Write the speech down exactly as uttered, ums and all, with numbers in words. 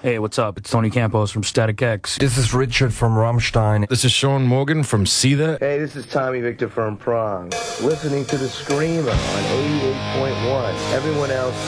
Hey, what's up? It's Tony Campos from Static X. This is Richard from Rammstein. This is Sean Morgan from See That. Hey, this is Tommy Victor from Prong. Listening to The Screamer on eighty-eight point one. Everyone else,